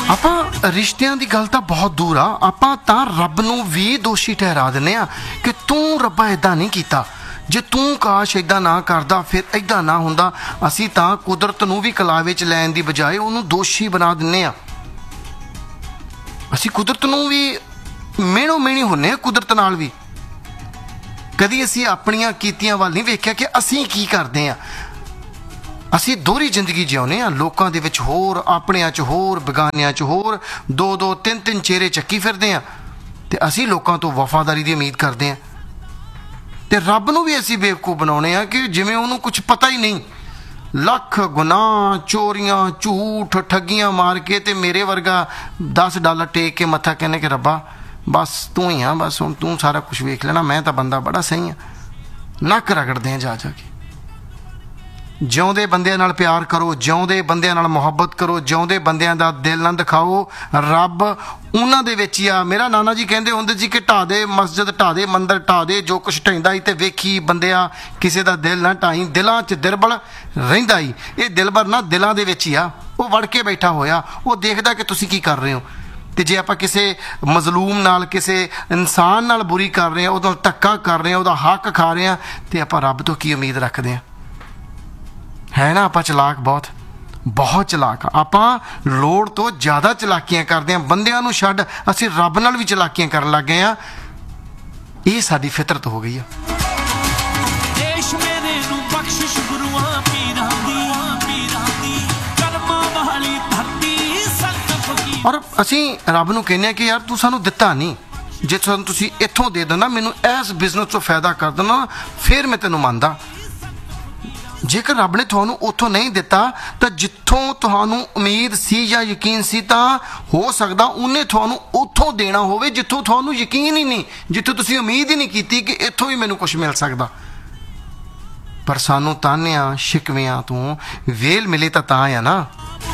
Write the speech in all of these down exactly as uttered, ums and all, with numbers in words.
ਆਪਾਂ ਰਿਸ਼ਤਿਆਂ ਦੀ ਗੱਲ ਤਾਂ ਬਹੁਤ ਦੂਰ ਆ, ਆਪਾਂ ਤਾਂ ਰੱਬ ਨੂੰ ਵੀ ਦੋਸ਼ੀ ਠਹਿਰਾ ਦਿੰਦੇ ਆ ਕਿ ਤੂੰ ਰੱਬਾ ਇੱਦਾਂ ਨਹੀਂ ਕੀਤਾ, ਜੇ ਤੂੰ ਕਾਸ਼ ਇੱਦਾਂ ਨਾ ਕਰਦਾ ਫਿਰ ਇੱਦਾਂ ਨਾ ਹੁੰਦਾ। ਅਸੀਂ ਤਾਂ ਕੁਦਰਤ ਨੂੰ ਵੀ ਕਲਾਵੇ 'ਚ ਲੈਣ ਦੀ ਬਜਾਏ ਉਹਨੂੰ ਦੋਸ਼ੀ ਬਣਾ ਦਿੰਦੇ ਆ। ਅਸੀਂ ਕੁਦਰਤ ਨੂੰ ਵੀ ਮਿਹਣੋ ਮਿਹਣੀ ਹੁੰਦੇ ਆ, ਕੁਦਰਤ ਨਾਲ ਵੀ। ਕਦੀ ਅਸੀਂ ਆਪਣੀਆਂ ਕੀਤੀਆਂ ਵੱਲ ਨਹੀਂ ਵੇਖਿਆ ਕਿ ਅਸੀਂ ਕੀ ਕਰਦੇ ਆ। ਅਸੀਂ ਦੋਹਰੀ ਜ਼ਿੰਦਗੀ ਜਿਉਂਦੇ ਹਾਂ, ਲੋਕਾਂ ਦੇ ਵਿੱਚ ਹੋਰ, ਆਪਣਿਆਂ 'ਚ ਹੋਰ, ਬੇਗਾਨਿਆਂ 'ਚ ਹੋਰ, ਦੋ ਦੋ ਤਿੰਨ ਤਿੰਨ ਚਿਹਰੇ ਚੱਕੀ ਫਿਰਦੇ ਹਾਂ ਅਤੇ ਅਸੀਂ ਲੋਕਾਂ ਤੋਂ ਵਫਾਦਾਰੀ ਦੀ ਉਮੀਦ ਕਰਦੇ ਹਾਂ। ਅਤੇ ਰੱਬ ਨੂੰ ਵੀ ਅਸੀਂ ਬੇਵਕੂਫ ਬਣਾਉਂਦੇ ਹਾਂ ਕਿ ਜਿਵੇਂ ਉਹਨੂੰ ਕੁਛ ਪਤਾ ਹੀ ਨਹੀਂ। ਲੱਖ ਗੁਨਾਹ, ਚੋਰੀਆਂ, ਝੂਠ, ਠੱਗੀਆਂ ਮਾਰ ਕੇ ਅਤੇ ਮੇਰੇ ਵਰਗਾ ਦਸ ਡਾਲਰ ਟੇਕ ਕੇ ਮੱਥਾ ਕਹਿੰਦੇ ਕਿ ਰੱਬਾ ਬਸ ਤੂੰ ਹੀ ਆ, ਬਸ ਹੁਣ ਤੂੰ ਸਾਰਾ ਕੁਛ ਵੇਖ ਲੈਣਾ, ਮੈਂ ਤਾਂ ਬੰਦਾ ਬੜਾ ਸਹੀ ਹਾਂ। ਨੱਕ ਰਗੜਦੇ ਹਾਂ ਜਾ ਜਾ ਕੇ। ਜਿਉਂਦੇ ਬੰਦਿਆਂ ਨਾਲ ਪਿਆਰ ਕਰੋ, ਜਿਉਂਦੇ ਬੰਦਿਆਂ ਨਾਲ ਮੁਹੱਬਤ ਕਰੋ, ਜਿਉਂਦੇ ਬੰਦਿਆਂ ਦਾ ਦਿਲ ਨਾ ਦਿਖਾਓ। ਰੱਬ ਉਹਨਾਂ ਦੇ ਵਿੱਚ ਹੀ ਆ। ਮੇਰਾ ਨਾਨਾ ਜੀ ਕਹਿੰਦੇ ਹੁੰਦੇ ਸੀ ਕਿ ਢਾਹ ਦੇ ਮਸਜਿਦ, ਢਾਹ ਦੇ ਮੰਦਰ, ਢਾਹ ਦੇ ਜੋ ਕੁਛ ਢਹਿੰਦਾ ਸੀ, ਅਤੇ ਵੇਖੀ ਬੰਦਿਆ ਕਿਸੇ ਦਾ ਦਿਲ ਨਾ ਢਾਈ, ਦਿਲਾਂ 'ਚ ਦਿਰਬਲ ਰਹਿੰਦਾ ਹੀ। ਇਹ ਦਿਲਬਰ ਨਾ ਦਿਲਾਂ ਦੇ ਵਿੱਚ ਹੀ ਆ, ਉਹ ਵੜ ਕੇ ਬੈਠਾ ਹੋਇਆ, ਉਹ ਦੇਖਦਾ ਕਿ ਤੁਸੀਂ ਕੀ ਕਰ ਰਹੇ ਹੋ। ਅਤੇ ਜੇ ਆਪਾਂ ਕਿਸੇ ਮਜ਼ਲੂਮ ਨਾਲ, ਕਿਸੇ ਇਨਸਾਨ ਨਾਲ ਬੁਰੀ ਕਰ ਰਹੇ ਹਾਂ, ਉਹਦਾ ਧੱਕਾ ਕਰ ਰਹੇ ਹਾਂ, ਉਹਦਾ ਹੱਕ ਖਾ ਰਹੇ ਹਾਂ, ਅਤੇ ਆਪਾਂ ਰੱਬ ਤੋਂ ਕੀ ਉਮੀਦ ਰੱਖਦੇ ਹਾਂ। ਹੈ ਨਾ, ਆਪਾਂ ਚਲਾਕ ਬਹੁਤ ਬਹੁਤ ਚਲਾਕ ਆ। ਆਪਾਂ ਲੋੜ ਤੋਂ ਜ਼ਿਆਦਾ ਚਲਾਕੀਆਂ ਕਰਦੇ ਹਾਂ। ਬੰਦਿਆਂ ਨੂੰ ਛੱਡ ਅਸੀਂ ਰੱਬ ਨਾਲ ਵੀ ਚਲਾਕੀਆਂ ਕਰਨ ਲੱਗ ਗਏ ਹਾਂ। ਇਹ ਸਾਡੀ ਫਿਤਰਤ ਹੋ ਗਈ ਆ। ਦੇਸ਼ ਮੇਰੇ ਨੂੰ ਬਖਸ਼ਿਸ਼ ਗੁਰੂਆਂ ਪੀਰਾਂ ਦੀ, ਪੀਰਾਂ ਦੀ ਕਰਮਾਂ ਵਾਲੀ ਧਰਤੀ ਸੰਤ ਫਕੀਰ। ਔਰ ਅਸੀਂ ਰੱਬ ਨੂੰ ਕਹਿੰਦੇ ਹਾਂ ਕਿ ਯਾਰ ਤੂੰ ਸਾਨੂੰ ਦਿੱਤਾ ਨਹੀਂ, ਜੇ ਸਾਨੂੰ ਤੁਸੀਂ ਇੱਥੋਂ ਦੇ ਦੇਣਾ, ਮੈਨੂੰ ਇਸ ਬਿਜ਼ਨਸ ਤੋਂ ਫਾਇਦਾ ਕਰ ਦੇਣਾ, ਫਿਰ ਮੈਂ ਤੈਨੂੰ ਮੰਨਦਾ। ਜੇਕਰ ਰੱਬ ਨੇ ਤੁਹਾਨੂੰ ਉੱਥੋਂ ਨਹੀਂ ਦਿੱਤਾ ਤਾਂ ਜਿੱਥੋਂ ਤੁਹਾਨੂੰ ਉਮੀਦ ਸੀ ਜਾਂ ਯਕੀਨ ਸੀ, ਤਾਂ ਹੋ ਸਕਦਾ ਉਹਨੇ ਤੁਹਾਨੂੰ ਉੱਥੋਂ ਦੇਣਾ ਹੋਵੇ ਜਿੱਥੋਂ ਤੁਹਾਨੂੰ ਯਕੀਨ ਹੀ ਨਹੀਂ, ਜਿੱਥੋਂ ਤੁਸੀਂ ਉਮੀਦ ਹੀ ਨਹੀਂ ਕੀਤੀ ਕਿ ਇੱਥੋਂ ਵੀ ਮੈਨੂੰ ਕੁਛ ਮਿਲ ਸਕਦਾ। ਪਰ ਸਾਨੂੰ ਤਾਨਿਆਂ ਸ਼ਿਕਵਿਆਂ ਤੋਂ ਵੇਲ ਮਿਲੇ ਤਾਂ ਤਾਂ ਆ ਨਾ।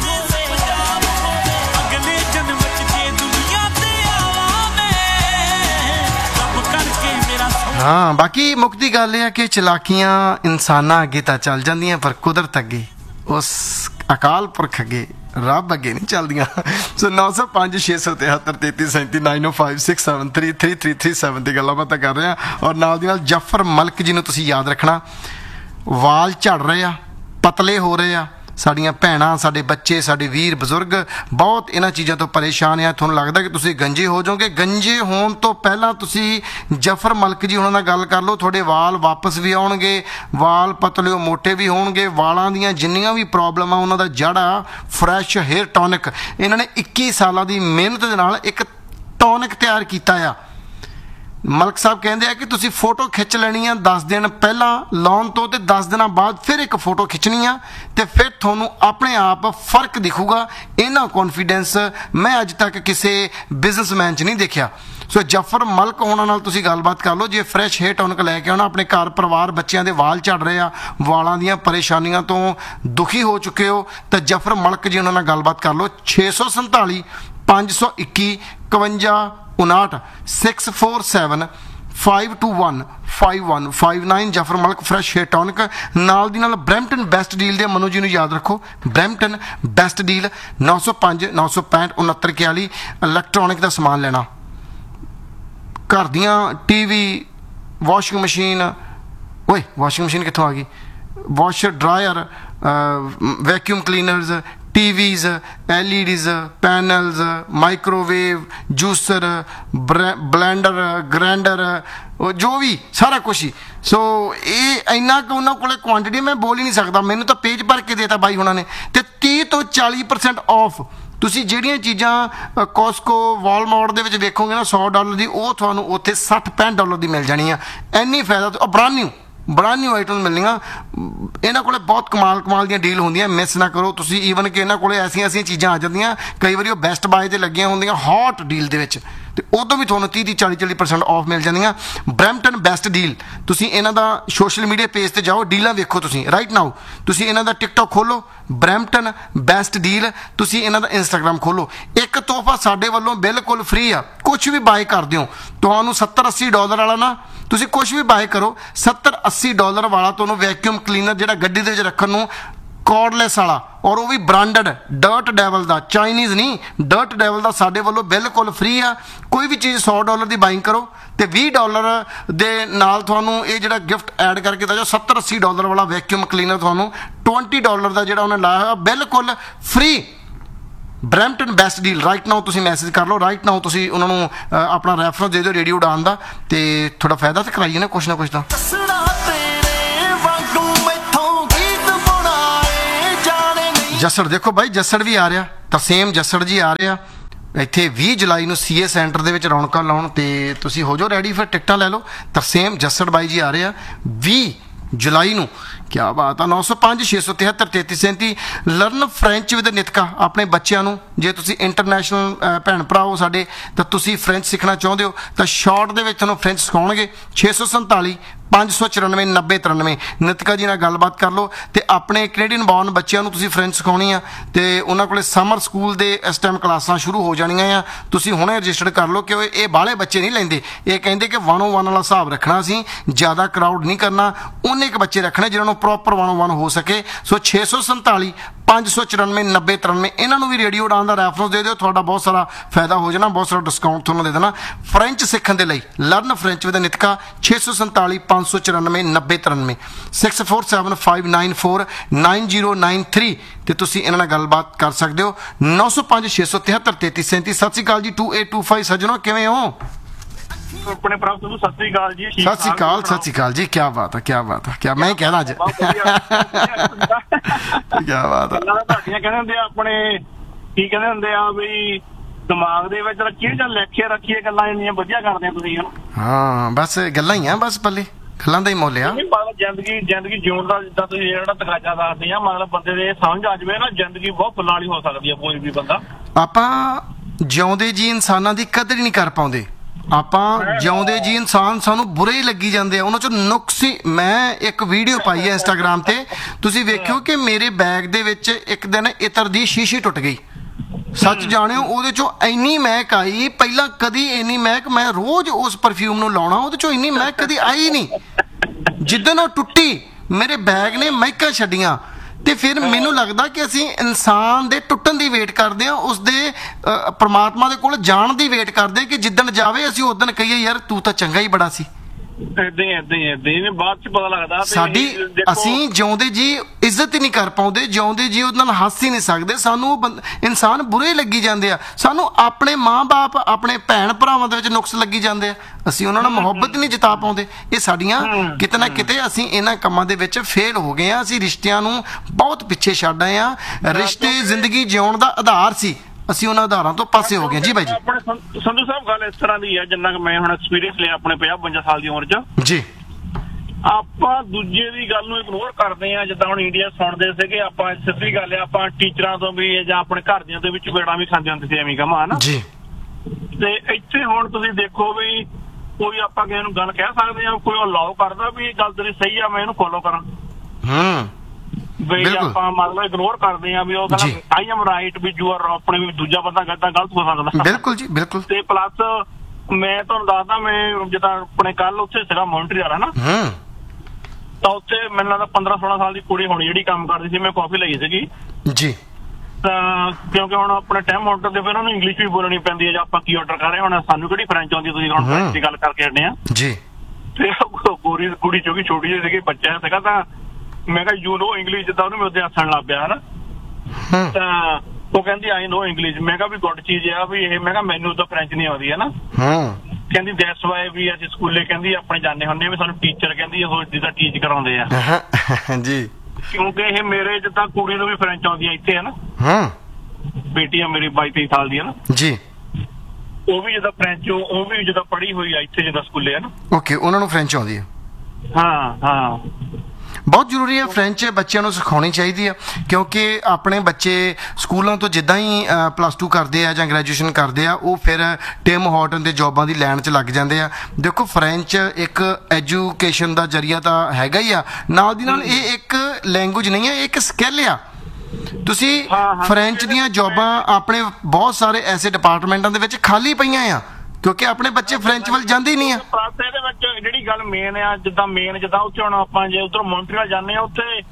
ਹਾਂ, ਬਾਕੀ ਮੁੱਕਦੀ ਗੱਲ ਇਹ ਹੈ ਕਿ ਚਲਾਕੀਆਂ ਇਨਸਾਨਾਂ ਅੱਗੇ ਤਾਂ ਚੱਲ ਜਾਂਦੀਆਂ, ਪਰ ਕੁਦਰਤ ਅੱਗੇ, ਉਸ ਅਕਾਲ ਪੁਰਖ ਅੱਗੇ, ਰੱਬ ਅੱਗੇ ਨਹੀਂ ਚੱਲਦੀਆਂ। ਸੋ ਨੌ ਸੌ ਪੰਜ ਛੇ ਸੌ ਤਿਹੱਤਰ ਤੇਤੀ ਸੈਂਤੀ ਨਾਈਨ ਓ five six seven three three three three seven ਦੀ ਗੱਲਾਂ ਬਾਤਾਂ ਕਰ ਰਹੇ ਹਾਂ। ਔਰ ਨਾਲ ਦੀ ਨਾਲ ਜਫਰ ਮਲਕ ਜੀ ਨੂੰ ਤੁਸੀਂ ਯਾਦ ਰੱਖਣਾ। ਵਾਲ ਝੜ ਰਹੇ ਆ, ਪਤਲੇ ਹੋ ਰਹੇ ਆ, ਸਾਡੀਆਂ ਭੈਣਾਂ, ਸਾਡੇ ਬੱਚੇ, ਸਾਡੇ ਵੀਰ ਬਜ਼ੁਰਗ ਬਹੁਤ ਇਹਨਾਂ ਚੀਜ਼ਾਂ ਤੋਂ ਪਰੇਸ਼ਾਨ ਆ। ਤੁਹਾਨੂੰ ਲੱਗਦਾ ਕਿ ਤੁਸੀਂ ਗੰਜੇ ਹੋ ਜਾਓਗੇ। ਗੰਜੇ ਹੋਣ ਤੋਂ ਪਹਿਲਾਂ ਤੁਸੀਂ ਜਫਰ ਮਲਕ ਜੀ ਉਹਨਾਂ ਨਾਲ ਗੱਲ ਕਰ ਲਓ, ਤੁਹਾਡੇ ਵਾਲ ਵਾਪਸ ਵੀ ਆਉਣਗੇ, ਵਾਲ ਪਤਲੇ ਮੋਟੇ ਵੀ ਹੋਣਗੇ। ਵਾਲਾਂ ਦੀਆਂ ਜਿੰਨੀਆਂ ਵੀ ਪ੍ਰੋਬਲਮ ਆ ਉਹਨਾਂ ਦਾ ਜੜ ਆ ਫਰੈਸ਼ ਹੇਅਰ ਟੌਨਿਕ। ਇਹਨਾਂ ਨੇ ਇੱਕੀ ਸਾਲਾਂ ਦੀ ਮਿਹਨਤ ਦੇ ਨਾਲ ਇੱਕ ਟੌਨਿਕ ਤਿਆਰ ਕੀਤਾ ਆ। ਮਲਕ ਸਾਹਿਬ ਕਹਿੰਦੇ ਆ ਕਿ ਤੁਸੀਂ ਫੋਟੋ ਖਿੱਚ ਲੈਣੀ ਆ ਦਸ ਦਿਨ ਪਹਿਲਾਂ ਲਾਉਣ ਤੋਂ, ਅਤੇ ਦਸ ਦਿਨਾਂ ਬਾਅਦ ਫਿਰ ਇੱਕ ਫੋਟੋ ਖਿੱਚਣੀ ਆ, ਅਤੇ ਫਿਰ ਤੁਹਾਨੂੰ ਆਪਣੇ ਆਪ ਫਰਕ ਦਿਖੂਗਾ। ਇਹਨਾਂ ਕੌਨਫੀਡੈਂਸ ਮੈਂ ਅੱਜ ਤੱਕ ਕਿਸੇ ਬਿਜ਼ਨਸਮੈਨ 'ਚ ਨਹੀਂ ਦੇਖਿਆ। ਸੋ ਜਫਰ ਮਲਕ ਹੋਣਾ ਨਾਲ ਤੁਸੀਂ ਗੱਲਬਾਤ ਕਰ ਲਓ। ਜੇ ਫਰੈਸ਼ ਹੇਅਰ ਟੌਨਿਕ ਲੈ ਕੇ ਆਉਣਾ, ਆਪਣੇ ਘਰ ਪਰਿਵਾਰ ਬੱਚਿਆਂ ਦੇ ਵਾਲ ਝੜ ਰਹੇ ਆ, ਵਾਲਾਂ ਦੀਆਂ ਪਰੇਸ਼ਾਨੀਆਂ ਤੋਂ ਦੁਖੀ ਹੋ ਚੁੱਕੇ ਹੋ, ਤਾਂ ਜਫਰ ਮਲਕ ਜੀ ਉਹਨਾਂ ਨਾਲ ਗੱਲਬਾਤ ਕਰ ਲਓ। ਛੇ ਸੌ ਸੰਤਾਲੀ ਪੰਜ ਸੌ ਇੱਕੀ ਇਕਵੰਜਾ ਉਨਾਹਠ six four seven five to one five one five nine. Zafar Malik fresh hair tonic. ਨਾਲ ਦੀ ਨਾਲ ਬਰੈਂਪਟਨ ਬੈਸਟ ਡੀਲ ਦੇ ਮਨੂ ਜੀ ਨੂੰ ਯਾਦ ਰੱਖੋ। ਬਰੈਂਪਟਨ ਬੈਸਟ ਡੀਲ ਨੌ ਸੌ ਪੰਜ ਨੌ ਸੌ ਪੈਂਹਠ ਉਣਹੱਤਰ ਇਕਤਾਲੀ। ਇਲੈਕਟ੍ਰੋਨਿਕ ਦਾ ਸਮਾਨ ਲੈਣਾ, ਘਰ ਦੀਆਂ ਟੀ ਵੀ, ਵਾਸ਼ਿੰਗ ਮਸ਼ੀਨ, ਓਏ ਵਾਸ਼ਿੰਗ ਮਸ਼ੀਨ ਕਿੱਥੋਂ ਆ ਗਈ, washer dryer, vacuum ਕਲੀਨਰਜ਼, ਟੀਵੀਜ਼, L E D's, panels, microwave, juicer, ਬਰੈ blender, grinder, ਜੋ ਵੀ ਸਾਰਾ ਕੁਛ ਹੀ। ਸੋ ਇਹ ਇੰਨਾ ਕੁ ਉਹਨਾਂ ਕੋਲ ਕੁਆਂਟਿਟੀ ਮੈਂ ਬੋਲ ਹੀ ਨਹੀਂ ਸਕਦਾ। ਮੈਨੂੰ ਤਾਂ ਪੇਜ ਭਰ ਕੇ ਦੇਤਾ ਬਾਈ ਉਹਨਾਂ ਨੇ। ਅਤੇ ਤੀਹ ਤੋਂ ਚਾਲੀ ਪਰਸੈਂਟ ਆਫ ਤੁਸੀਂ ਜਿਹੜੀਆਂ ਚੀਜ਼ਾਂ ਕੋਸਕੋ, ਵਾਲਮਾਰਟ ਦੇ ਵਿੱਚ ਵੇਖੋਗੇ ਨਾ ਸੌ ਡਾਲਰ ਦੀ, ਉਹ ਤੁਹਾਨੂੰ ਉੱਥੇ ਸੱਠ ਪੈਂਹਠ ਡਾਲਰ ਦੀ ਮਿਲ ਜਾਣੀ ਆ। ਇੰਨੀ ਫਾਇਦਾ, ਬ੍ਰਾਂਡ ਨਿਊ ਬੜਾ ਨਿਊ ਆਈਟਮ ਮਿਲਣੀਆਂ। ਇਹਨਾਂ ਕੋਲ ਬਹੁਤ ਕਮਾਲ ਕਮਾਲ ਦੀਆਂ ਡੀਲ ਹੁੰਦੀਆਂ, ਮਿਸ ਨਾ ਕਰੋ ਤੁਸੀਂ। ਈਵਨ ਕਿ ਇਹਨਾਂ ਕੋਲ ਐਸੀਆਂ ਐਸੀਆਂ ਚੀਜ਼ਾਂ ਆ ਜਾਂਦੀਆਂ, ਕਈ ਵਾਰੀ ਉਹ ਬੈਸਟ ਬਾਏ 'ਤੇ ਲੱਗੀਆਂ ਹੁੰਦੀਆਂ ਹੌਟ ਡੀਲ ਦੇ ਵਿੱਚ, ਅਤੇ ਉਦੋਂ ਵੀ ਤੁਹਾਨੂੰ ਤੀਹ ਤੀਹ ਚਾਲੀ ਚਾਲੀ ਪਰਸੈਂਟ ਆਫ ਮਿਲ ਜਾਂਦੀਆਂ। Brampton best deal. ਤੁਸੀਂ ਇਹਨਾਂ ਦਾ ਸੋਸ਼ਲ ਮੀਡੀਆ ਪੇਜ 'ਤੇ ਜਾਓ, ਡੀਲਾਂ ਵੇਖੋ ਤੁਸੀਂ ਰਾਈਟ ਨਾਓ। ਤੁਸੀਂ ਇਹਨਾਂ ਦਾ ਟਿਕਟੋਕ ਖੋਲ੍ਹੋ, ਬਰੈਂਪਟਨ ਬੈਸਟ ਡੀਲ। ਤੁਸੀਂ ਇਹਨਾਂ ਦਾ ਇੰਸਟਾਗ੍ਰਾਮ ਖੋਲ੍ਹੋ। ਇੱਕ ਤੋਹਫਾ ਸਾਡੇ ਵੱਲੋਂ ਬਿਲਕੁਲ ਫ੍ਰੀ ਆ। ਕੁਛ ਵੀ ਬਾਏ ਕਰ ਦਿਓ, ਤੁਹਾਨੂੰ ਸੱਤਰ ਅੱਸੀ ਡਾਲਰ ਵਾਲਾ ਨਾ, ਤੁਸੀਂ ਕੁਛ ਵੀ ਬਾਏ ਕਰੋ, ਸੱਤਰ ਅੱਸੀ ਡਾਲਰ ਵਾਲਾ ਤੁਹਾਨੂੰ ਵੈਕਿਊਮ ਕਲੀਨਰ ਜਿਹੜਾ ਗੱਡੀ ਦੇ ਵਿੱਚ ਰੱਖਣ ਨੂੰ कॉर्डलैस वाला और वो भी ब्रांडेड डर्ट डैवल का, चाइनीज़ नहीं डर्ट डैवल का साडे वालों बिल्कुल फ्री आ। कोई भी चीज़ सौ डॉलर की बाइंग करो तो भी डॉलर दे नाल तुहानूं ये जिहड़ा गिफ्ट ऐड करके दिता जो सत्तर अस्सी डॉलर वाला वैक्यूम क्लीनर तुहानूं ट्वेंटी डॉलर का जिहड़ा उन्हें लाया बिल्कुल free. Brampton best deal right now तुसीं मैसेज कर लो, राइट नाउ तुसीं उन्हां नूं अपना रैफरेंस दे दिओ रेडियो उड़ान दा ते थोड़ा फायदा तो कराइए ना कुछ ना कुछ। तो जसड़ देखो भाई जसड़ भी आ रहा, तरसेम जसड़ जी आ रहा ਇੱਥੇ ਵੀਹ ਜੁਲਾਈ ਨੂੰ ਸੀਏ ਸੈਂਟਰ ਦੇ ਵਿੱਚ ਰੌਣਕਾਂ ਲਾਉਣ ਤੇ ਤੁਸੀਂ ਹੋ ਜਾਓ ਰੈਡੀ, ਫਿਰ ਟਿਕਟਾਂ ਲੈ ਲਓ। ਤਰਸੇਮ ਜੱਸੜ ਬਾਈ ਜੀ ਆ ਰਹੇ ਆ ਵੀਹ ਜੁਲਾਈ ਨੂੰ। ਕਿਆ ਬਾਤ ਆ। ਨੌ ਸੌ ਪੰਜ ਛੇ ਸੌ ਤਿਹੱਤਰ ਤੇਤੀ ਸੈਂਤੀ ਲਰਨ ਫਰੈਂਚ ਵਿਦ ਨਿਤਕਾ। ਆਪਣੇ ਬੱਚਿਆਂ ਨੂੰ ਜੇ ਤੁਸੀਂ ਇੰਟਰਨੈਸ਼ਨਲ ਭੈਣ ਭਰਾ ਹੋ ਸਾਡੇ ਤਾਂ ਤੁਸੀਂ ਫਰੈਂਚ ਸਿੱਖਣਾ ਚਾਹੁੰਦੇ ਹੋ ਤਾਂ ਸ਼ਾਰਟ ਦੇ ਵਿੱਚ ਤੁਹਾਨੂੰ ਫਰੈਂਚ ਸਿਖਾਉਣਗੇ। ਛੇ ਸੌ ਸੰਤਾਲੀ ਪੰਜ ਸੌ ਚੁਰਾਨਵੇਂ ਨੱਬੇ ਤਰਾਨਵੇਂ ਨਿਤਕਾ ਜੀ ਨਾਲ ਗੱਲਬਾਤ ਕਰ ਲਓ। ਤੇ ਆਪਣੇ ਕੈਨੇਡੀਅਨ ਬੌਰਨ ਬੱਚਿਆਂ ਨੂੰ ਤੁਸੀਂ ਫਰੈਂਚ ਸਿਖਾਉਣੀ ਆ ਤੇ ਉਹਨਾਂ ਕੋਲੇ ਸਮਰ ਸਕੂਲ ਦੇ ਇਸ ਟਾਈਮ ਕਲਾਸਾਂ ਸ਼ੁਰੂ ਹੋ ਜਾਣੀਆਂ ਆ। ਤੁਸੀਂ ਹੁਣੇ ਰਜਿਸਟਰ ਕਰ ਲਓ ਕਿ ਇਹ ਬਾਹਲੇ ਬੱਚੇ ਨਹੀਂ ਲੈਂਦੇ। ਇਹ ਕਹਿੰਦੇ ਕਿ ਵਨ ਓ ਵਨ ਵਾਲਾ ਹਿਸਾਬ ਰੱਖਣਾ, ਸੀ ਜ਼ਿਆਦਾ ਕਰਾਊਡ ਨਹੀਂ ਕਰਨਾ, ਉਹਨੇ ਕੁ ਬੱਚੇ ਰੱਖਣੇ ਜਿਹਨਾਂ ਨੂੰ ਪ੍ਰੋਪਰ ਵਨ ਓ ਵਨ ਹੋ ਸਕੇ। ਸੋ ਛੇ ਸੌ ਸੰਤਾਲੀ ਪੰਜ ਸੌ ਚੁਰਾਨਵੇਂ ਨੱਬੇ ਤਰਾਨਵੇਂ ਇਹਨਾਂ ਨੂੰ ਵੀ ਰੇਡੀਓ ਉਡਾਨ ਦਾ ਰੈਫਰੈਂਸ ਦੇ ਦਿਓ, ਤੁਹਾਡਾ ਬਹੁਤ ਸਾਰਾ ਫਾਇਦਾ ਹੋ ਜਾਣਾ, ਬਹੁਤ ਸਾਰਾ ਡਿਸਕਾਊਂਟ ਤੁਹਾਨੂੰ ਦੇ ਦੇਣਾ ਫਰੈਂਚ ਸਿੱਖਣ ਦੇ ਲਈ। ਲਰਨ ਫਰੈਂਚ ਵਿਦ ਨਿਤਕਾ ਛੇ ਸੌ ਸੰਤਾਲੀ ਪੰਜ ਸੌ ਚੁਰਾਨਵੇਂ ਨੱਬੇ ਤਰਾਨਵੇਂ six four seven five nine four nine zero nine three ਤੇ ਤੁਸੀਂ ਇਹਨਾਂ ਨਾਲ ਗੱਲਬਾਤ ਕਰ ਸਕਦੇ ਹੋ। ਨੌ ਸੌ ਪੰਜ ਛੇ ਸੌ ਤਿਹੱਤਰ ਤੇਤੀ ਸੈਂਤੀ। ਸਤਿ ਸ਼੍ਰੀ ਅਕਾਲ ਜੀ ਟੂ ਏਟ ਟੂ ਫਾਈਵ ਸੱਜਣੋ, ਕਿਵੇਂ ਹੋ? ਆਪਣੇ ਭਰਾ ਨੂੰ ਸਤਿ ਸ੍ਰੀ ਅਕਾਲ ਜੀ। ਸਤਿ ਸ਼੍ਰੀ ਅਕਾਲ ਸਤਿ ਸ਼੍ਰੀ ਅਕਾਲ ਜੀ। ਕੀ ਬਾਤ ਹੈ ਕੀ ਬਾਤ ਹੈ। ਕਿਆ ਮੈਂ ਕਹਿਣਾ ਅੱਜ ਕੀ ਬਾਤ ਹੈ। ਤੁਹਾਡੀਆਂ ਕਹਿੰਦੇ ਹੁੰਦੇ ਆ ਆਪਣੇ ਕੀ ਕਹਿੰਦੇ ਹੁੰਦੇ ਆ ਵੀ ਦਿਮਾਗ ਦੇ ਵਿੱਚ ਰੱਖੀਏ ਜਾਂ ਲੈਖੇ ਰੱਖੀਏ, ਗੱਲਾਂ ਇੰਨੀਆਂ ਵਧੀਆ ਕਰਦੇ ਆ ਤੁਸੀਂ। ਹਾਂ ਬਸ ਗੱਲਾਂ ਹੀ ਆ, ਬਸ ਪੱਲੇ ਗੱਲਾਂ ਦਾ ਹੀ ਮੁੱਲ ਆ। ਜ਼ਿੰਦਗੀ ਜ਼ਿੰਦਗੀ ਜਿਉਣ ਦਾ ਜਿੱਦਾਂ ਤੁਸੀਂ ਜਿਹੜਾ ਤਕਾਜ਼ਾ ਦੱਸਦੇ ਆ, ਮਤਲਬ ਬੰਦੇ ਦੇ ਸਮਝ ਆ ਜਾਵੇ ਨਾ ਜ਼ਿੰਦਗੀ ਬਹੁਤ ਫੁੱਲਾਂ ਵਾਲੀ ਹੋ ਸਕਦੀ ਆ ਕੋਈ ਵੀ ਬੰਦਾ। ਆਪਾਂ ਜਿਉਂਦੇ ਜੀ ਇਨਸਾਨਾਂ ਦੀ ਕਦਰ ਹੀ ਨਹੀਂ ਕਰ ਪਾਉਂਦੇ। ਆਪਾਂ ਜਿਉਂਦੇ ਜੀ ਇਨਸਾਨ ਸਾਨੂੰ ਬੁਰੇ ਹੀ ਲੱਗੀ ਜਾਂਦੇ ਆ, ਉਹਨਾਂ ਚੋਂ ਨੁਕਸ ਹੀ। ਮੈਂ ਇੱਕ ਵੀਡੀਓ ਪਾਈ ਹੈ ਇੰਸਟਾਗ੍ਰਾਮ ਤੇ, ਤੁਸੀਂ ਵੇਖਿਓ ਕਿ ਮੇਰੇ ਬੈਗ ਦੇ ਵਿੱਚ ਇੱਕ ਦਿਨ ਇਤਰ ਦੀ ਸ਼ੀਸ਼ੀ ਟੁੱਟ ਗਈ। ਸੱਚ ਜਾਣਿਓ ਉਹਦੇ ਚੋਂ ਇੰਨੀ ਮਹਿਕ ਆਈ, ਪਹਿਲਾਂ ਕਦੀ ਇੰਨੀ ਮਹਿਕ, ਮੈਂ ਰੋਜ਼ ਉਸ ਪਰਫਿਊਮ ਨੂੰ ਲਾਉਣਾ, ਉਹਦੇ ਚੋਂ ਇੰਨੀ ਮਹਿਕ ਕਦੀ ਆਈ ਨਹੀਂ। ਜਿੱਦਣ ਉਹ ਟੁੱਟੀ ਮੇਰੇ ਬੈਗ ਨੇ ਮਹਿਕਾਂ ਛੱਡੀਆਂ। ਤੇ ਫਿਰ ਮੈਨੂੰ ਲੱਗਦਾ ਕਿ ਅਸੀਂ ਇਨਸਾਨ ਦੇ ਟੁੱਟਣ ਦੀ ਵੇਟ ਕਰਦੇ ਹਾਂ, ਉਸਦੇ ਪਰਮਾਤਮਾ ਦੇ ਕੋਲ ਜਾਣ ਦੀ ਵੇਟ ਕਰਦੇ ਕਿ ਜਿੱਦਣ ਜਾਵੇ ਅਸੀਂ ਉਦਣ ਕਹੀਏ ਯਾਰ ਤੂੰ ਤਾਂ ਚੰਗਾ ਹੀ ਬੜਾ ਸੀ। ਏਦਾਂ ਏਦਾਂ ਏਦਾਂ ਬਾਅਦ ਚ ਪਤਾ ਲੱਗਦਾ ਸਾਡੀ ਅਸੀਂ ਜਿਉਂਦੇ ਜੀ ਇੱਜ਼ਤ ਹੀ ਨਹੀਂ ਕਰ ਪਾਉਂਦੇ, ਜਿਉਂਦੇ ਜੀ ਉਹਦੇ ਨਾਲ ਹੱਸ ਹੀ ਨਹੀਂ ਸਕਦੇ। ਸਾਨੂੰ ਉਹ ਇਨਸਾਨ ਬੁਰੇ ਲੱਗੀ ਜਾਂਦੇ ਆ। ਸਾਨੂੰ ਆਪਣੇ ਮਾਂ-ਬਾਪ ਆਪਣੇ ਭੈਣ ਭਰਾਵਾਂ ਦੇ ਵਿੱਚ ਨੁਕਸ ਲੱਗੀ ਜਾਂਦੇ ਆ, ਅਸੀਂ ਉਹਨਾਂ ਨਾਲ ਮੁਹੱਬਤ ਨਹੀਂ ਜਿਤਾ ਪਾਉਂਦੇ। ਇਹ ਸਾਡੀਆਂ ਕਿਤੇ ਨਾ ਕਿਤੇ ਅਸੀਂ ਇਹਨਾਂ ਕੰਮਾਂ ਦੇ ਵਿੱਚ ਫੇਲ ਹੋ ਗਏ ਆ। ਅਸੀਂ ਰਿਸ਼ਤਿਆਂ ਨੂੰ ਬਹੁਤ ਪਿੱਛੇ ਛੱਡ ਆਏ ਆ। ਰਿਸ਼ਤੇ ਜ਼ਿੰਦਗੀ ਜਿਉਣ ਦਾ ਆਧਾਰ ਸੀ, ਅਸੀਂ ਉਹਨਾਂ ਆਧਾਰਾਂ ਤੋਂ ਪਾਸੇ ਹੋ ਗਏ। ਜੀ ਬਾਈ ਜੀ। ਆਪਣੇ ਸੰਧੂ ਸਾਹਿਬ ਗੱਲ ਇਸ ਤਰ੍ਹਾਂ ਦੀ ਆ, ਜਿੰਨਾ ਕਿ ਮੈਂ ਹੁਣ ਐਕਸਪੀਰੀਅੰਸ ਲਿਆ ਆਪਣੇ ਪੰਜਾਹ ਪੰਜਾਹ ਸਾਲ ਦੀ ਉਮਰ 'ਚ ਜੀ, ਆਪਾਂ ਦੂਜੇ ਦੀ ਗੱਲ ਨੂੰ ਇਗਨੋਰ ਕਰਦੇ ਆ। ਜਿੱਦਾਂ ਹੁਣ ਇੰਡੀਆ ਸੁਣਦੇ ਸੀਗੇ, ਆਪਾਂ ਸਿੱਧੀ ਗੱਲ ਆ, ਆਪਾਂ ਟੀਚਰਾਂ ਤੋਂ ਵੀ ਜਾਂ ਆਪਣੇ ਘਰਦਿਆਂ ਦੇ ਵਿੱਚ ਚਪੇੜਾਂ ਵੀ ਖਾਂਦੇ ਹੁੰਦੇ ਸੀ, ਐਵੇਂ ਕਮਾ ਨਾ ਜੀ। ਤੇ ਇੱਥੇ ਹੁਣ ਤੁਸੀਂ ਦੇਖੋ ਵੀ ਕੋਈ ਆਪਾਂ ਕਿਸੇ ਨੂੰ ਗੱਲ ਕਹਿ ਸਕਦੇ ਆ, ਕੋਈ ਅਲਾਓ ਕਰਦਾ ਵੀ ਇਹ ਗੱਲ ਤੇਰੀ ਸਹੀ ਆ, ਮੈਂ ਇਹਨੂੰ ਫੋਲੋ ਕਰਾਂ। ਹੂੰ ਵੀ ਆਪਾਂ ਮਤਲਬ ਇਗਨੋਰ ਕਰਦੇ ਆ ਵੀ ਉਹ ਕਹਿੰਦਾ I am right we you are, ਆਪਣੇ ਵੀ ਦੂਜਾ ਬੰਦਾ ਕਹਿੰਦਾ ਗਲਤ ਹੋ ਸਕਦਾ। ਬਿਲਕੁਲ ਜੀ ਬਿਲਕੁਲ। ਤੇ ਪਲੱਸ ਮੈਂ ਤੁਹਾਨੂੰ ਦੱਸਦਾ, ਮੈਂ ਜਿੱਦਾਂ ਆਪਣੇ ਕੱਲ ਉੱਥੇ ਸੀਗਾ ਮੌਂਟਰੀਅਲ ਨਾ, ਤਾਂ ਉੱਥੇ ਮੈਨੂੰ ਲੱਗਦਾ ਪੰਦਰਾਂ ਸੋਲਾਂ ਸਾਲ ਦੀ ਕੁੜੀ ਹੋਣੀ ਜਿਹੜੀ ਕੰਮ ਕਰਦੀ ਸੀ, ਮੈਂ ਕਾਫੀ ਲਈ ਸੀਗੀ ਜੀ। ਤਾਂ ਕਿਉਂਕਿ ਹੁਣ ਆਪਣੇ ਟਾਈਮ ਆਰਡਰ ਤੇ ਫਿਰ ਉਹਨੂੰ ਇੰਗਲਿਸ਼ ਵੀ ਬੋਲਣੀ ਪੈਂਦੀ ਹੈ, ਜਾਂ ਆਪਾਂ ਕੀ ਆਰਡਰ ਕਰ ਰਹੇ ਹੁਣ, ਸਾਨੂੰ ਕਿਹੜੀ ਫਰੈਂਚ ਆਉਂਦੀ, ਤੁਸੀਂ ਹੁਣ ਫਰੈਂਚ ਦੀ ਗੱਲ ਕਰਕੇ ਹਟੇ ਆ ਜੀ। ਤੇ ਗੋਰੀ ਕੁੜੀ ਚੋਂ ਛੋਟੀ ਜਿਹੀ ਸੀਗੀ, ਬੱਚਾ ਸੀਗਾ, ਤਾਂ ਮੈਂ ਕਿਹਾ ਯੂ ਨੋ ਇੰਗਲਿਸ਼, ਜਿੱਦਾਂ ਉਹਨੂੰ ਉਹਦੇ ਹੱਸਣ ਲੱਗ ਪਿਆ ਹਨਾ। ਤਾਂ ਉਹ ਕਹਿੰਦੀ ਆਈ ਨੋ ਇੰਗਲਿਸ਼। ਮੈਂ ਕਿਹਾ ਵੀ ਗੁੱਡ ਚੀਜ਼ ਆ ਵੀ ਇਹ, ਮੈਂ ਕਿਹਾ ਮੈਨੂੰ ਤਾਂ ਫਰੈਂਚ ਨਹੀਂ ਆਉਂਦੀ ਹੈ ਨਾ। ਕਹਿੰਦੀ ਦੈਟਸ ਵਾਈ ਵੀ ਅਸੀਂ ਸਕੂਲੇ ਕਹਿੰਦੀ ਆਪਣੇ ਜਾਂਦੇ ਹੁੰਦੇ ਵੀ ਸਾਨੂੰ ਟੀਚਰ ਕਹਿੰਦੀ ਉਹ ਜਿੱਦਾਂ ਟੀਚ ਕਰਾਉਂਦੇ ਆ ਜੀ, ਕਿਉਂਕਿ ਇਹ ਮੇਰੇ ਜਿੱਦਾਂ ਕੁੜੀ ਨੂੰ ਵੀ ਫਰੈਂਚ ਆਉਂਦੀ ਆ ਇੱਥੇ ਹੈ ਨਾ। ਬੇਟੀ ਆ ਮੇਰੀ ਬਾਈ ਤੇਈ ਸਾਲ ਦੀ ਹੈ ਨਾ ਜੀ, ਉਹ ਵੀ ਜਿੱਦਾਂ ਫਰੈਂਚ ਉਹ ਵੀ ਜਿੱਦਾਂ ਪੜ੍ਹੀ ਹੋਈ ਆ ਇੱਥੇ ਜਿੱਦਾਂ ਸਕੂਲੇ ਹੈ ਨਾ। ਓਕੇ, ਉਹਨਾਂ ਨੂੰ ਫਰੈਂਚ ਆਉਂਦੀ ਹੈ। ਹਾਂ ਹਾਂ, ਬਹੁਤ ਜ਼ਰੂਰੀ ਹੈ ਫਰੈਂਚ, ਬੱਚਿਆਂ ਨੂੰ ਸਿਖਾਉਣੀ ਚਾਹੀਦੀ ਆ, ਕਿਉਂਕਿ ਆਪਣੇ ਬੱਚੇ ਸਕੂਲਾਂ ਤੋਂ ਜਿੱਦਾਂ ਹੀ ਪਲੱਸ ਟੂ ਕਰਦੇ ਆ ਜਾਂ ਗ੍ਰੈਜੂਏਸ਼ਨ ਕਰਦੇ ਆ, ਉਹ ਫਿਰ ਟਿਮ ਹਾਰਟਨ ਦੇ ਜੋਬਾਂ ਦੀ ਲਾਈਨ 'ਚ ਲੱਗ ਜਾਂਦੇ ਆ। ਦੇਖੋ ਫਰੈਂਚ ਇੱਕ ਐਜੂਕੇਸ਼ਨ ਦਾ ਜ਼ਰੀਆ ਤਾਂ ਹੈਗਾ ਹੀ ਆ, ਨਾਲ ਦੀ ਨਾਲ ਇਹ ਇੱਕ ਲੈਂਗੁਏਜ ਨਹੀਂ ਹੈ, ਇਹ ਇੱਕ ਸਕਿੱਲ ਆ। ਤੁਸੀਂ ਫਰੈਂਚ ਦੀਆਂ ਜੋਬਾਂ ਆਪਣੇ ਬਹੁਤ ਸਾਰੇ ਐਸੇ ਡਿਪਾਰਟਮੈਂਟਾਂ ਦੇ ਵਿੱਚ ਖਾਲੀ ਪਈਆਂ ਆ, ਕਿਉਂਕਿ ਆਪਣੇ ਬੱਚੇ ਫਰੈਂਚ ਵੱਲ ਜਾਂਦੇ ਹੀ ਨਹੀਂ ਆ। ਇਹਦੇ ਵਿੱਚ ਜਿਹੜੀ ਗੱਲ ਮੇਨ ਆ, ਜਿੱਦਾਂ ਮੇਨ ਜਿੱਦਾਂ ਉੱਥੇ ਹੁਣ ਆਪਾਂ ਜੇ ਉਧਰ ਮੌਂਟਰੀਅਲ ਜਾਂਦੇ ਆ, ਉੱਥੇ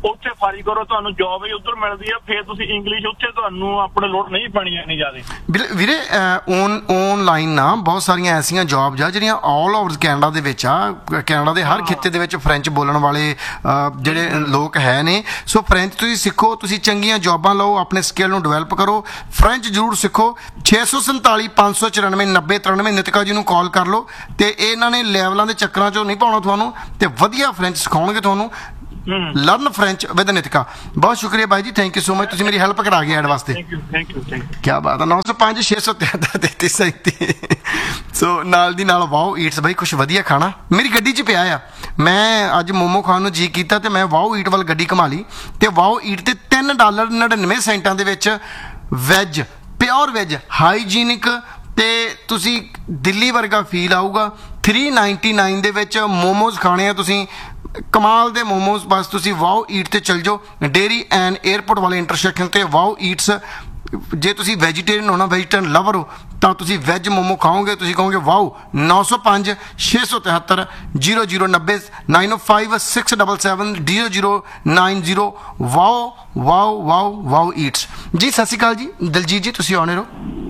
ਉੱਥੇ ਫਾਰੀ ਕਰੋ, ਤੁਹਾਨੂੰ ਜੌਬ ਹੀ ਉੱਧਰ ਮਿਲਦੀ ਆ, ਫਿਰ ਤੁਸੀਂ ਇੰਗਲਿਸ਼ ਉੱਥੇ ਤੁਹਾਨੂੰ ਆਪਣੇ ਲੋੜ ਨਹੀਂ ਪੈਣੀ ਇੰਨੀ ਜ਼ਿਆਦਾ। ਬਿਲ- ਵੀਰੇ ਔਨ ਆਨਲਾਈਨ ਨਾ ਬਹੁਤ ਸਾਰੀਆਂ ਐਸੀਆਂ ਜੌਬਸ ਆ ਜਿਹੜੀਆਂ ਆਲ ਓਵਰ ਕੈਨੇਡਾ ਦੇ ਵਿੱਚ ਆ। ਕੈਨੇਡਾ ਦੇ ਹਰ ਖਿੱਤੇ ਦੇ ਵਿੱਚ ਫ੍ਰੈਂਚ ਬੋਲਣ ਵਾਲੇ ਅਹ, ਜਿਹੜੇ ਲੋਕ ਹੈ ਨੇ। ਸੋ ਫ੍ਰੈਂਚ ਤੁਸੀਂ ਸਿੱਖੋ, ਤੁਸੀਂ ਚੰਗੀਆਂ ਜੌਬਾਂ ਲਓ, ਆਪਣੇ ਸਕਿੱਲ ਨੂੰ ਡਿਵੈਲਪ ਕਰੋ, ਫ੍ਰੈਂਚ ਜ਼ਰੂਰ ਸਿੱਖੋ। ਛੇ ਸੌ ਸੰਤਾਲੀ ਪੰਜ ਸੌ ਚੁਰਾਨਵੇਂ ਨੱਬੇ ਤਰਾਨਵੇਂ ਨਿਤਿਕਾ ਜੀ ਨੂੰ ਕਾਲ ਕਰ ਲਓ, ਤੇ ਇਹਨਾਂ ਨੇ ਲੈਵਲਾਂ ਦੇ ਚੱਕਰਾਂ 'ਚੋਂ ਨਹੀਂ ਪਾਉਣਾ ਤੁਹਾਨੂੰ, ਤੇ ਵਧੀਆ ਫ੍ਰੈਂਚ ਸਿਖਾਉਣਗੇ ਤੁਹਾਨੂੰ। Learn French with Nitika. ਬਹੁਤ ਸ਼ੁਕਰੀਆ ਬਾਈ ਜੀ, ਥੈਂਕ ਯੂ ਸੋ ਮਚ, ਤੁਸੀਂ ਮੇਰੀ ਹੈਲਪ ਕਰਾ ਗਏ ਐਡ ਵਾਸਤੇ। Thank you thank you thank you. ਕਿਆ ਬਾਤ ਹੈ। ਨੌ ਸੌ ਪੰਜ ਛੇ ਸੌ ਤਿਹੱਤਰ ਤੇਤੀ ਸੈਂਤੀ। ਸੋ ਨਾਲ ਦੀ ਨਾਲ ਵਾਓ ਈਟਸ ਬਾਈ ਕੁਛ ਵਧੀਆ ਖਾਣਾ ਮੇਰੀ ਗੱਡੀ 'ਚ ਪਿਆ ਆ। ਮੈਂ ਅੱਜ ਮੋਮੋ ਖਾਣ ਨੂੰ ਜੀ ਕੀਤਾ ਤੇ ਮੈਂ ਵਾਓ ਈਟ ਵੱਲ ਗੱਡੀ ਘੁਮਾ ਲਈ, ਤੇ ਵਾਓ ਈਟ ਤੇ ਤਿੰਨ ਡਾਲਰ ਨੜਿਨਵੇਂ ਸੈਂਟਾਂ ਦੇ ਵਿੱਚ ਵੈਜ, ਪਿਓਰ ਵੈਜ, ਹਾਈਜੀਨਿਕ, ਤੇ ਤੁਸੀਂ ਦਿੱਲੀ ਵਰਗਾ ਫੀਲ ਆਊਗਾ। ਥ੍ਰੀ ਨਾਈਨਟੀ ਨਾਈਨ ਦੇ ਵਿੱਚ ਮੋਮੋਜ਼ ਖਾਣੇ ਆ ਤੁਸੀਂ, ਕਮਾਲ ਦੇ ਮੋਮੋਜ਼। ਬਸ ਤੁਸੀਂ ਵਾਓ ਈਟ ਤੇ ਚਲ ਜਾਓ, ਡੇਰੀ ਐਂਡ 에ਅਰਪੋਰਟ ਵਾਲੇ ਇੰਟਰਸੈਕਸ਼ਨ ਤੇ ਵਾਓ ਈਟਸ। ਜੇ ਤੁਸੀਂ ਵੈਜੀਟੇਰੀਅਨ ਹੋਣਾ, ਵੈਜੀਟੇਰੀਅਨ ਲਵਰ ਹੋ, ਤਾਂ ਤੁਸੀਂ ਵੈਜ ਮੋਮੋ ਖਾਓਗੇ, ਤੁਸੀਂ ਕਹੋਗੇ ਵਾਓ। ਨੌ ਸੌ ਪੰਜ ਛੇ ਸੌ ਤਿਹੱਤਰ ਜੀਰੋ ਜੀਰੋ ਨੱਬੇ ਨਾਈਨ ਓ five six double seven zero zero nine zero. Wow wow wow wow Eats ਜੀ। ਸਤਿ ਸ਼੍ਰੀ ਅਕਾਲ ਜੀ ਦਲਜੀਤ ਜੀ, ਤੁਸੀਂ ਆਉਣੇ ਰਹੋ।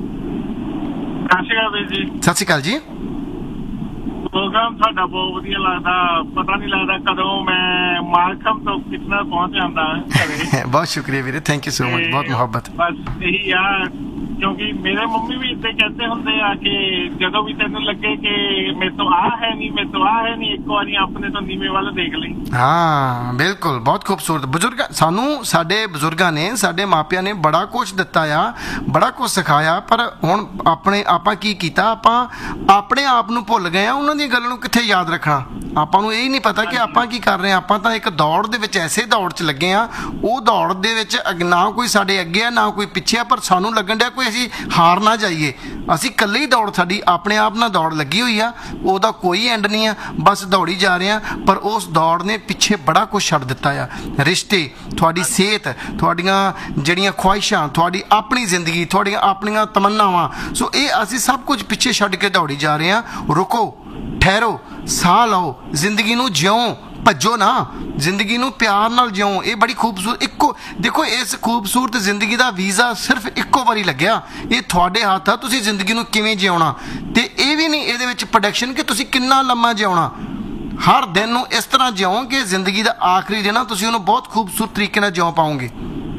ਸਤਿ ਸ਼੍ਰੀ ਅਕਾਲ ਵੀਰ ਜੀ। ਸਤਿ ਸ਼੍ਰੀ ਅਕਾਲ ਜੀ। ਪ੍ਰੋਗਰਾਮ ਤੁਹਾਡਾ ਬਹੁਤ ਵਧੀਆ ਲੱਗਦਾ, ਪਤਾ ਨਹੀਂ ਲੱਗਦਾ ਕਦੋਂ ਮੈਂ ਮਾਰਕਮ ਤੋਂ ਕਿਤਨਾ ਪਹੁੰਚ ਜਾਂਦਾ ਘਰੇ। ਬਹੁਤ ਸ਼ੁਕਰੀਆ ਵੀਰੇ, ਥੈਂਕ ਯੂ ਸੋ ਮਚ, ਬਹੁਤ ਮੁਹੱਬਤ। ਬਸ ਇਹੀ ਆ, ਕਿਉਂਕਿ ਮੇਰੇ ਮੰਮੀ ਵੀ ਇੱਦਾਂ ਕਹਿੰਦੇ ਹੁੰਦੇ ਆ ਕਿ ਜਦੋਂ ਵੀ ਤੈਨੂੰ ਲੱਗੇ ਕਿ ਮੇਰੇ ਤੋਂ ਆ ਹੈ ਨਹੀਂ, ਮੇਰੇ ਤੋਂ ਆ ਹੈ ਨਹੀਂ, ਇੱਕ ਵਾਰੀ ਆਪਣੇ ਤੋਂ ਨੀਵੇਂ ਵੱਲ ਦੇਖ ਲਈ। ਹਾਂ ਬਿਲਕੁਲ, ਬਹੁਤ ਖੂਬਸੂਰਤ। ਬਜ਼ੁਰਗ ਸਾਨੂੰ, ਸਾਡੇ ਬਜ਼ੁਰਗਾਂ ਨੇ, ਸਾਡੇ ਮਾਪਿਆਂ ਨੇ ਬੜਾ ਕੁਝ ਦਿੱਤਾ ਆ, ਬੜਾ ਕੁਝ ਸਿਖਾਇਆ, ਪਰ ਹੁਣ ਆਪਣੇ ਆਪਾਂ ਕੀ ਕੀਤਾ, ਆਪਾਂ ਆਪਣੇ ਆਪ ਨੂੰ ਭੁੱਲ ਗਏ ਆ। ਉਹਨਾਂ ਦੀਆਂ ਗੱਲਾਂ ਨੂੰ ਕਿੱਥੇ ਯਾਦ ਰੱਖਣਾ। ਆਪਾਂ ਨੂੰ ਇਹ ਨਹੀਂ ਪਤਾ ਕਿ ਆਪਾਂ ਕੀ ਕਰ ਰਹੇ ਆ। ਆਪਾਂ ਤਾਂ ਇੱਕ ਦੌੜ ਦੇ ਵਿੱਚ, ਐਸੇ ਦੌੜ 'ਚ ਲੱਗੇ ਆ, ਉਹ ਦੌੜ ਦੇ ਵਿੱਚ ਨਾ ਕੋਈ ਸਾਡੇ ਅੱਗੇ ਆ ਨਾ ਕੋਈ ਪਿੱਛੇ ਆ, ਪਰ ਸਾਨੂੰ ਲੱਗਣ ਡਿਆ ਕੋਈ ਅਸੀਂ ਹਾਰ ਨਾ ਜਾਈਏ। ਅਸੀਂ ਇਕੱਲੇ ਹੀ ਦੌੜ, ਸਾਡੀ ਆਪਣੇ ਆਪ ਨਾਲ ਦੌੜ ਲੱਗੀ ਹੋਈ ਆ, ਉਹਦਾ ਕੋਈ ਐਂਡ ਨਹੀਂ ਆ, ਬਸ ਦੌੜੀ ਜਾ ਰਹੇ ਆ। ਪਰ ਉਸ ਦੌੜ ਨੇ ਪਿੱਛੇ ਬੜਾ ਕੁਝ ਛੱਡ ਦਿੱਤਾ ਆ। ਰਿਸ਼ਤੇ, ਤੁਹਾਡੀ ਸਿਹਤ, ਤੁਹਾਡੀਆਂ ਜਿਹੜੀਆਂ ਖੁਆਇਸ਼ਾਂ, ਤੁਹਾਡੀ ਆਪਣੀ ਜ਼ਿੰਦਗੀ, ਤੁਹਾਡੀਆਂ ਆਪਣੀਆਂ ਤਮੰਨਾਵਾਂ, ਸੋ ਇਹ ਅਸੀਂ ਸਭ ਕੁਝ ਪਿੱਛੇ ਛੱਡ ਕੇ ਦੌੜੀ ਜਾ ਰਹੇ ਆ। ਰੁਕੋ, ਠਹਿਰੋ, ਸਾਹ ਲਓ, ਜ਼ਿੰਦਗੀ ਨੂੰ ਜਿਉਂ, ਭੱਜੋ ਨਾ, ਜ਼ਿੰਦਗੀ ਨੂੰ ਪਿਆਰ ਨਾਲ ਜਿਉਂ। ਇਹ ਬੜੀ ਖੂਬਸੂਰਤ, ਇੱਕੋ ਦੇਖੋ, ਇਸ ਖੂਬਸੂਰਤ ਜ਼ਿੰਦਗੀ ਦਾ ਵੀਜ਼ਾ ਸਿਰਫ ਇੱਕੋ ਵਾਰੀ ਲੱਗਿਆ। ਇਹ ਤੁਹਾਡੇ ਹੱਥ ਆ, ਤੁਸੀਂ ਜ਼ਿੰਦਗੀ ਨੂੰ ਕਿਵੇਂ ਜਿਉਣਾ। ਤੇ ਇਹ ਵੀ ਨਹੀਂ ਇਹਦੇ ਵਿੱਚ ਪ੍ਰੋਡਕਸ਼ਨ ਕਿ ਤੁਸੀਂ ਕਿੰਨਾ ਲੰਮਾ ਜਿਉਣਾ। ਹਰ ਦਿਨ ਨੂੰ ਇਸ ਤਰ੍ਹਾਂ ਜਿਉਂ ਕਿ ਜ਼ਿੰਦਗੀ ਦਾ ਆਖਰੀ ਦਿਨ ਆ, ਤੁਸੀਂ ਉਹਨੂੰ ਬਹੁਤ ਖੂਬਸੂਰਤ ਤਰੀਕੇ ਨਾਲ ਜਿਉਂ ਪਾਓਗੇ।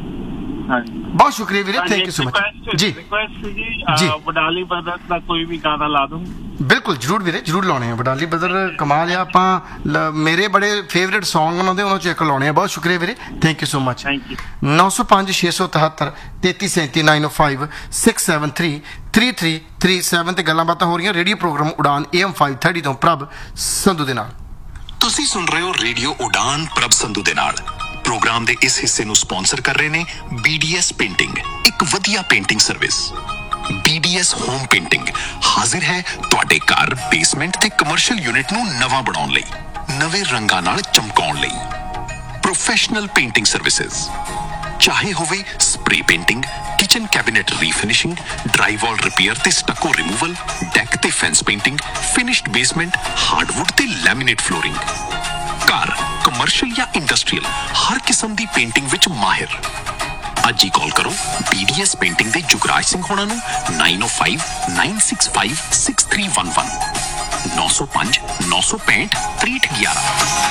ਬਹੁਤ ਸ਼ੁਕਰੀਆ ਵੀਰੇ, ਥੈਂਕ ਯੂ ਸੋ ਮਚ ਜੀ। ਜੀ ਵਡਾਲੀ ਬ੍ਰਦਰ ਦਾ ਕੋਈ ਵੀ ਗਾਣਾ ਲਾ ਦੂੰ। ਬਿਲਕੁਲ ਜ਼ਰੂਰ ਵੀਰੇ, ਜ਼ਰੂਰ ਲਾਉਣੇ ਆ। ਵਡਾਲੀ ਬ੍ਰਦਰ ਕਮਾਲ ਆ। ਆਪਾਂ ਮੇਰੇ ਬੜੇ ਫੇਵਰੇਟ ਸੌਂਗ ਉਹਨਾਂ ਦੇ, ਉਹਨਾਂ 'ਚ ਇੱਕ ਲਾਉਣੇ ਆ। ਬਹੁਤ ਸ਼ੁਕਰੀਆ ਵੀਰੇ, ਥੈਂਕ ਯੂ ਸੋ ਮਚ। ਨੌ ਸੌ ਪੰਜ ਛੇ ਸੌ ਤਿਹੱਤਰ ਤੇਤੀ ਸੈਂਤੀ ਨਾਈਨ ਓ five six seven three three three three seven ਤੇ ਗੱਲਾਂ ਬਾਤਾਂ ਹੋ ਰਹੀਆਂ radio programme Udaan A M five thirty ਤੋਂ ਪ੍ਰਭ ਸੰਧੂ ਦੇ ਨਾਲ। ਤੁਸੀਂ ਸੁਣ ਰਹੇ ਹੋ ਰੇਡੀਓ ਉਡਾਨ ਪ੍ਰਭ ਸੰਧੂ ਦੇ ਨਾਲ। ਪ੍ਰੋਗਰਾਮ ਦੇ ਇਸ ਹਿੱਸੇ ਨੂੰ ਸਪਾਂਸਰ ਕਰ ਰਹੇ ਨੇ ਬੀ ਡੀ ਐਸ ਪੇਂਟਿੰਗ, ਇੱਕ ਵਧੀਆ painting service. B D S home painting ਹਾਜ਼ਰ ਹੈ ਤੁਹਾਡੇ ਘਰ, ਬੇਸਮੈਂਟ ਤੇ ਕਮਰਸ਼ੀਅਲ ਯੂਨਿਟ ਨੂੰ ਨਵਾਂ ਬਣਾਉਣ ਲਈ, ਨਵੇਂ ਰੰਗਾਂ ਨਾਲ ਚਮਕਾਉਣ ਲਈ। ਪ੍ਰੋਫੈਸ਼ਨਲ ਪੇਂਟਿੰਗ ਸਰਵਿਸਿਜ਼, ਚਾਹੇ ਹੋਵੇ spray painting, kitchen cabinet ਰੀਫਿਨਿਸ਼ਿੰਗ, dry ਵਾਲ ਰਿਪੇਅਰ ਤੇ ਸਟੱਕੋ ਰਿਮੂਵਲ, ਡੈਕ ਤੇ fence painting, finished basement, hardwood ਤੇ ਲੈਮੀਨੇਟ ਫਲੋਰਿੰਗ। ਘਰ, ਕਮਰਸ਼ੀਅਲ ਜਾਂ ਇੰਡਸਟਰੀਅਲ, ਹਰ ਕਿਸਮ ਦੀ ਪੇਂਟਿੰਗ ਵਿੱਚ ਮਾਹਿਰ। ਅੱਜ ਹੀ ਕਾਲ ਕਰੋ ਬੀ ਡੀ ਐਸ ਪੇਂਟਿੰਗ ਦੇ ਜੁਗਰਾਜ ਸਿੰਘ ਹੋਣਾ ਨੂੰ ਨਾਈਨ ਓ five nine six five six three one one. ਨੌ ਸੌ ਪੰਜ ਨੌ ਸੌ ਪੈਂਹਠ ਤ੍ਰੀਹਠ ਗਿਆਰਾਂ।